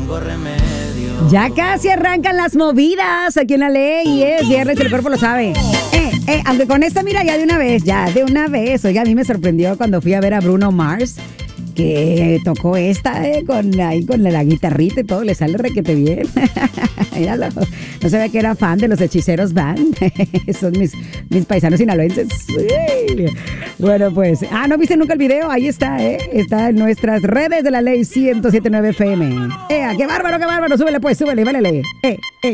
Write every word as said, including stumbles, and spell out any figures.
Ya casi arrancan las movidas aquí en la ley y es viernes y el cuerpo lo sabe. Eh, eh, aunque con esta, mira, ya de una vez, ya de una vez. Oiga, a mí me sorprendió cuando fui a ver a Bruno Mars, que tocó esta, eh, con, ahí con la, la guitarrita y todo, le sale requete bien. Míralo. No sabía que era fan de los Hechiceros Band. Son mis, mis paisanos sinaloenses. Sí. Bueno, pues, ah, ¿no viste nunca el video? Ahí está, ¿eh? Está en nuestras redes de la ley ciento siete punto nueve F M. ¡Eh, qué bárbaro, qué bárbaro! Súbele pues, súbele, válele. ¡Eh, eh!